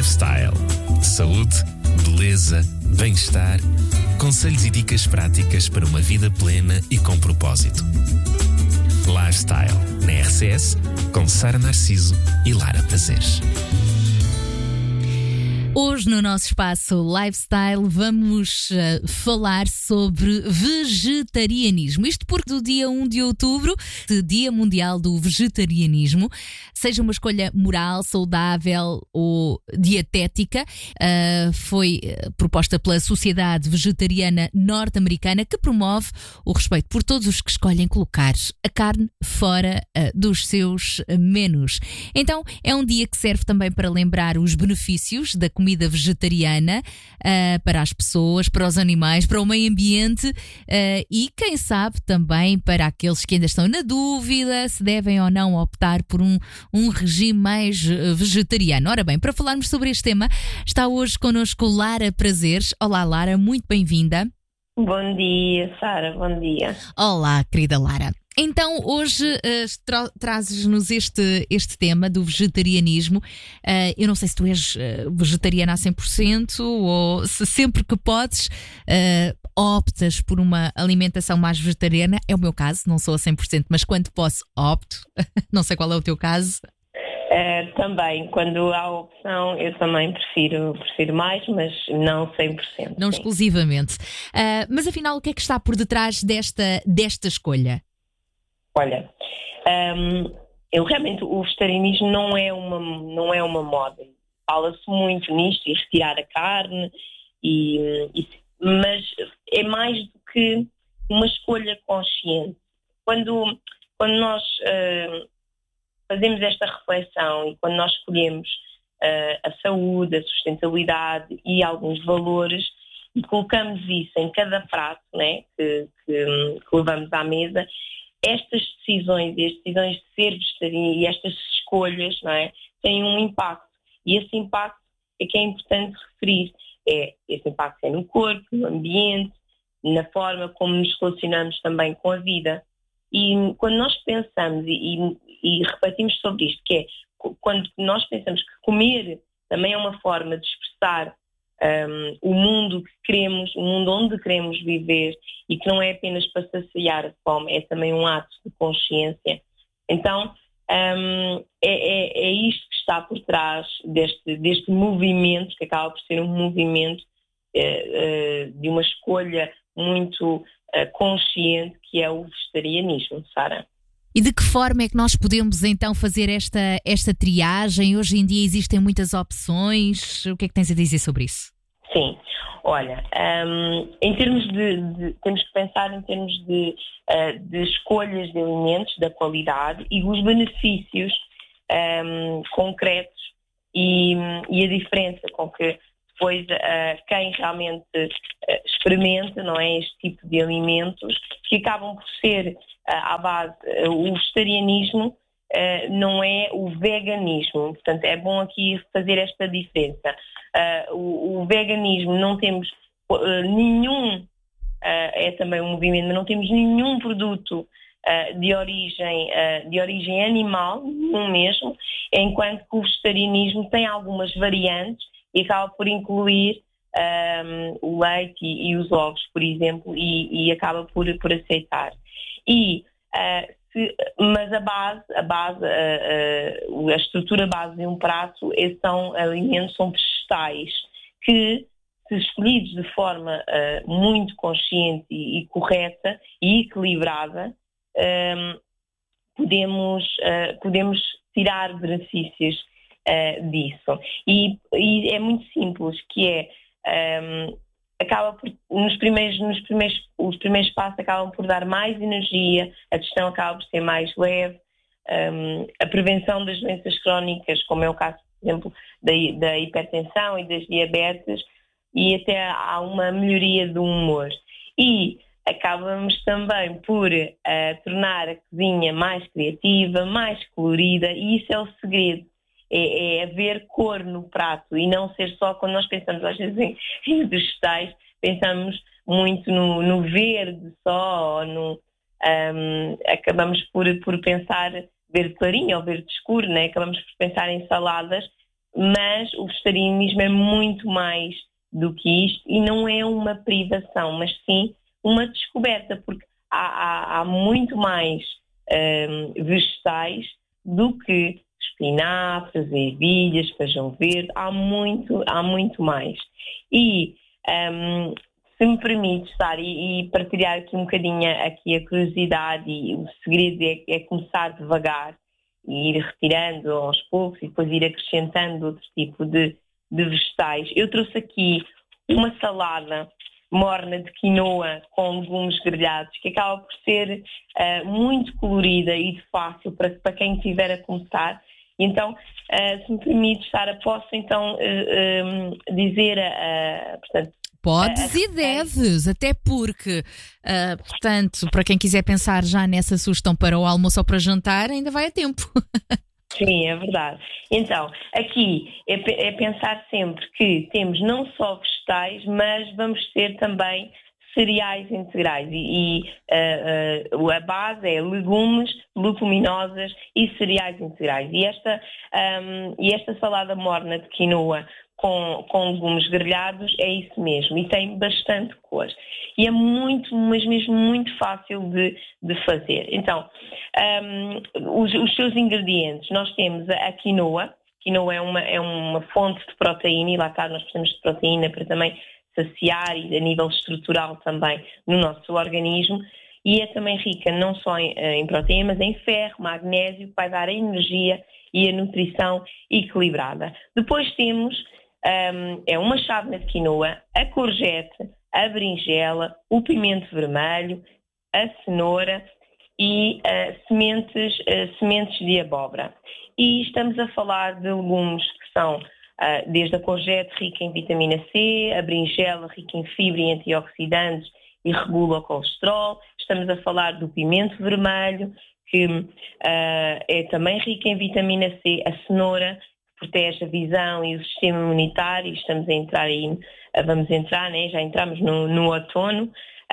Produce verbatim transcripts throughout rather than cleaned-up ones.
Lifestyle. Saúde, beleza, bem-estar. Conselhos e dicas práticas para uma vida plena e com propósito. Lifestyle, na R C S, com Sara Narciso e Lara Prazeres. Hoje no nosso espaço Lifestyle vamos uh, falar sobre vegetarianismo. Isto porque do dia um de outubro, de Dia Mundial do Vegetarianismo, seja uma escolha moral, saudável ou dietética, uh, foi proposta pela Sociedade Vegetariana Norte-Americana, que promove o respeito por todos os que escolhem colocar a carne fora uh, dos seus menus. Então é um dia que serve também para lembrar os benefícios da comida vegetariana uh, para as pessoas, para os animais, para o meio ambiente uh, e, quem sabe, também para aqueles que ainda estão na dúvida se devem ou não optar por um, um regime mais vegetariano. Ora bem, para falarmos sobre este tema, está hoje connosco Lara Prazeres. Olá, Lara, muito bem-vinda. Bom dia, Sara, bom dia. Olá, querida Lara. Então, hoje uh, tra- trazes-nos este, este tema do vegetarianismo. Uh, eu não sei se tu és uh, vegetariana a cem por cento ou se sempre que podes uh, optas por uma alimentação mais vegetariana. É o meu caso, não sou a cem por cento, mas quando posso, opto. Não sei qual é o teu caso. Uh, também, quando há opção, eu também prefiro, prefiro mais, mas não cem por cento. Não sim. exclusivamente. Uh, mas afinal, o que é que está por detrás desta, desta escolha? Olha, um, eu realmente, o vegetarianismo não é uma, não é uma moda. Fala-se muito nisto, e retirar a carne, e, e, mas é mais do que uma escolha consciente. Quando, quando nós uh, fazemos esta reflexão e quando nós escolhemos uh, a saúde, a sustentabilidade e alguns valores e colocamos isso em cada prato, né, que, que, que levamos à mesa, estas decisões, as decisões de ser vegetariano e estas escolhas, não é, têm um impacto. E esse impacto é que é importante referir. É, esse impacto é no corpo, no ambiente, na forma como nos relacionamos também com a vida. E quando nós pensamos e, e, e refletimos sobre isto, que é quando nós pensamos que comer também é uma forma de expressar Um, o mundo que queremos, o mundo onde queremos viver e que não é apenas para saciar a fome, é também um ato de consciência. Então um, é, é, é isto que está por trás deste, deste movimento, que acaba por ser um movimento uh, uh, de uma escolha muito uh, consciente, que é o vegetarianismo, Sara. E de que forma é que nós podemos então fazer esta, esta triagem? Hoje em dia existem muitas opções. O que é que tens a dizer sobre isso? Sim, olha, um, em termos de, de, temos que pensar em termos de, uh, de escolhas de alimentos, da qualidade e os benefícios um, concretos e, e a diferença com que depois uh, quem realmente uh, experimenta, não é, este tipo de alimentos, que acabam por ser uh, à base, uh, o vegetarianismo uh, não é o veganismo. Portanto, é bom aqui fazer esta diferença. Uh, o, o veganismo não temos uh, nenhum, uh, é também um movimento, mas não temos nenhum produto uh, de, origem, uh, de origem animal, nenhum mesmo, enquanto que o vegetarianismo tem algumas variantes e acaba por incluir um, o leite e, e os ovos, por exemplo, e, e acaba por, por aceitar. E, uh, se, mas a base, a, base uh, uh, a estrutura base de um prato são alimentos, são vegetais, que, se escolhidos de forma uh, muito consciente e, e correta e equilibrada, um, podemos, uh, podemos tirar benefícios Uh, disso. E, e é muito simples, que é um, acaba por, nos primeiros, nos primeiros, os primeiros passos acabam por dar mais energia, a digestão acaba por ser mais leve, um, a prevenção das doenças crónicas, como é o caso, por exemplo, da, da hipertensão e das diabetes, e até há uma melhoria do humor. E acabamos também por uh, tornar a cozinha mais criativa, mais colorida, e isso é o segredo. É, é haver cor no prato e não ser só, quando nós pensamos às vezes em, em vegetais, pensamos muito no, no verde só, ou no, um, acabamos por, por pensar verde clarinho ou verde escuro, né? Acabamos por pensar em saladas mas o vegetarianismo é muito mais do que isto e não é uma privação, mas sim uma descoberta, porque há, há, há muito mais um, vegetais do que espinafres, ervilhas, feijão verde, há muito, há muito mais. E um, se me permite estar e, e partilhar aqui um bocadinho aqui a curiosidade, e o segredo é, é começar devagar e ir retirando aos poucos e depois ir acrescentando outro tipo de, de vegetais. Eu trouxe aqui uma salada morna de quinoa com legumes grelhados, que acaba por ser uh, muito colorida e de fácil para, para quem estiver a começar. Então, uh, se me permite, Sara, posso então uh, um, dizer, uh, portanto... Podes uh, e deves, até porque, uh, portanto, para quem quiser pensar já nessa sugestão para o almoço ou para jantar, ainda vai a tempo. Sim, é verdade. Então, aqui é, é pensar sempre que temos não só vegetais, mas vamos ter também cereais integrais. E, e uh, uh, a base é legumes, leguminosas e cereais integrais. E esta, um, e esta salada morna de quinoa com, com legumes grelhados é isso mesmo. E tem bastante cor. E é muito, mas mesmo muito fácil de, de fazer. Então, um, os, os seus ingredientes. Nós temos a, a quinoa. Quinoa é uma, é uma fonte de proteína, e lá está, nós precisamos de proteína para também saciar e a nível estrutural também no nosso organismo. E é também rica não só em, em proteína, mas em ferro, magnésio, que vai dar a energia e a nutrição equilibrada. Depois temos, um, é uma chávena de quinoa, a courgette, a berinjela, o pimento vermelho, a cenoura e uh, sementes, uh, sementes de abóbora. E estamos a falar de legumes que são uh, desde a courgette rica em vitamina C, a berinjela rica em fibra e antioxidantes e regula o colesterol. Estamos a falar do pimento vermelho, que uh, é também rica em vitamina C, a cenoura, que protege a visão e o sistema imunitário. Estamos a entrar aí, uh, vamos entrar, né? Já entramos no, no outono,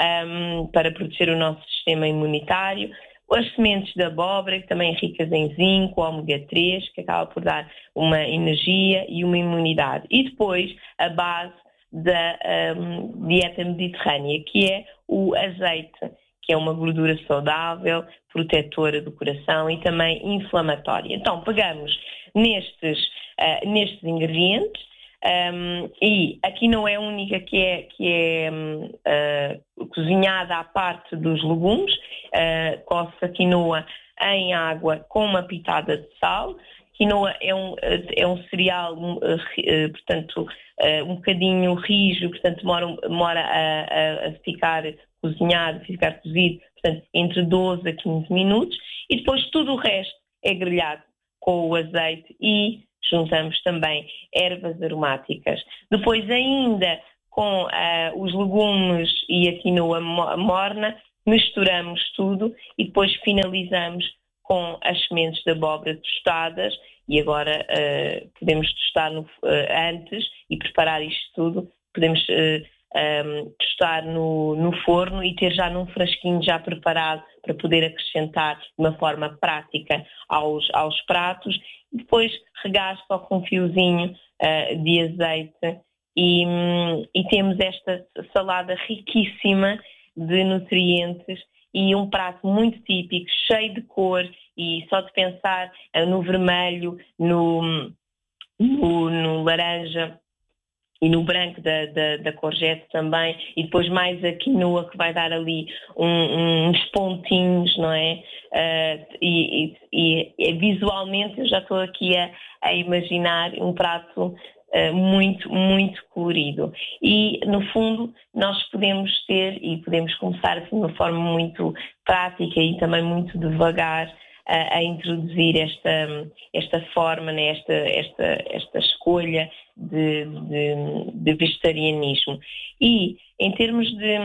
um, para proteger o nosso sistema imunitário. As sementes de abóbora, que também ricas em zinco, ômega três, que acaba por dar uma energia e uma imunidade. E depois a base da um, dieta mediterrânea, que é o azeite, que é uma gordura saudável, protetora do coração e também inflamatória. Então, pegamos nestes, uh, nestes ingredientes, um, e aqui não é a única que é, que é um, uh, cozinhada à parte dos legumes, uh, coce a quinoa em água com uma pitada de sal. Quinoa é um, é um cereal, uh, uh, portanto, uh, um bocadinho rijo, portanto, demora, demora a, a, a ficar cozinhado, a ficar cozido, portanto, entre doze a quinze minutos, e depois tudo o resto é grelhado com o azeite e juntamos também ervas aromáticas. Depois, ainda com uh, os legumes e a quinoa morna, misturamos tudo e depois finalizamos com as sementes de abóbora tostadas. E agora uh, podemos tostar no, uh, antes e preparar isto tudo. Podemos uh, um, tostar no, no forno e ter já num frasquinho já preparado para poder acrescentar de uma forma prática aos, aos pratos. E depois regar só com um fiozinho uh, de azeite e, um, e temos esta salada riquíssima de nutrientes e um prato muito típico, cheio de cor, e só de pensar uh, no vermelho, no, no, no laranja e no branco da, da, da courgette também, e depois mais a quinoa, que vai dar ali um, uns pontinhos, não é? Uh, e, e, e visualmente eu já estou aqui a, a imaginar um prato uh, muito, muito colorido. E, no fundo, nós podemos ter e podemos começar assim de uma forma muito prática e também muito devagar a, a introduzir esta, esta forma, né? esta, esta, esta escolha de, de, de vegetarianismo. E em termos de,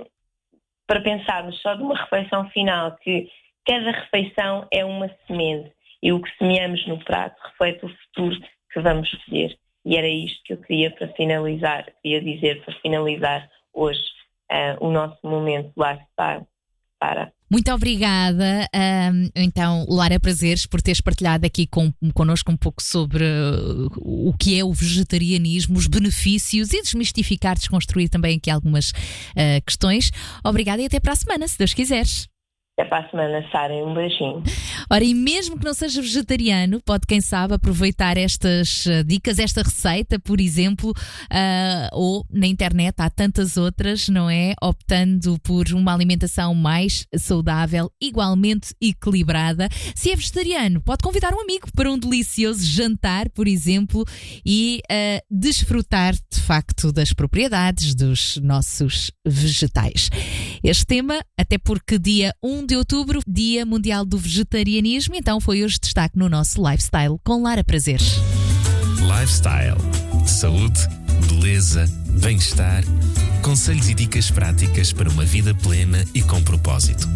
para pensarmos só de uma refeição final, que cada refeição é uma semente e o que semeamos no prato reflete o futuro que vamos colher. E era isto que eu queria para finalizar, queria dizer para finalizar hoje uh, o nosso momento lifestyle. Para Muito obrigada, um, então, Lara Prazeres, por teres partilhado aqui com, connosco um pouco sobre uh, o que é o vegetarianismo, os benefícios e desmistificar, desconstruir também aqui algumas uh, questões. Obrigada e até para a semana, se Deus quiseres. Até para a semana, Sara, um beijinho. Ora, e mesmo que não seja vegetariano, pode, quem sabe, aproveitar estas uh, dicas, esta receita, por exemplo, uh, ou na internet há tantas outras, não é? Optando por uma alimentação mais saudável, igualmente equilibrada. Se é vegetariano, pode convidar um amigo para um delicioso jantar, por exemplo, e uh, desfrutar, de facto, das propriedades dos nossos vegetais. Este tema, até porque dia um de outubro, Dia Mundial do Vegetarianismo, então foi hoje destaque no nosso Lifestyle com Lara Prazeres. Lifestyle. Saúde, beleza, bem-estar, conselhos e dicas práticas para uma vida plena e com propósito.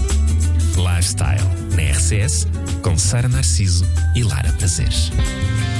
Lifestyle, na R C S, com Sara Narciso e Lara Prazeres.